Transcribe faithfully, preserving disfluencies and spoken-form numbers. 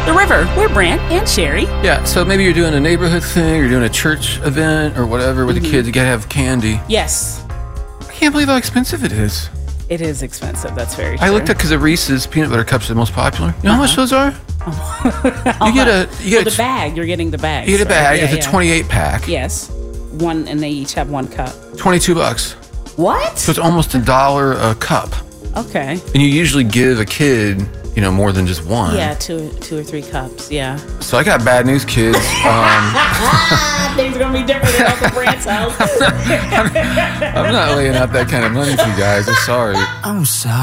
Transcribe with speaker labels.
Speaker 1: The River. We're Brant and Sherry.
Speaker 2: Yeah, so maybe you're doing a neighborhood thing, you're doing a church event or whatever with mm-hmm. the kids. You gotta have candy.
Speaker 1: Yes.
Speaker 2: I can't believe how expensive it is.
Speaker 1: It is expensive. That's very true.
Speaker 2: I looked at because the Reese's peanut butter cups are the most popular. You know uh-huh. how much those are? you get a you get
Speaker 1: well, the bag. You're getting the bag.
Speaker 2: You get a bag.
Speaker 1: Right? Yeah,
Speaker 2: it's a
Speaker 1: yeah.
Speaker 2: twenty-eight pack.
Speaker 1: Yes, one, and they each have one cup.
Speaker 2: Twenty-two bucks.
Speaker 1: What?
Speaker 2: So it's almost a dollar a cup.
Speaker 1: Okay.
Speaker 2: And you usually give a kid, you know, more than just one.
Speaker 1: Yeah, two, two or three cups. Yeah.
Speaker 2: So I got bad news, kids. Um,
Speaker 1: Things are gonna be different at Uncle Brant's house.
Speaker 2: I'm, I'm not laying out that kind of money for you guys. I'm sorry.
Speaker 3: I'm sorry.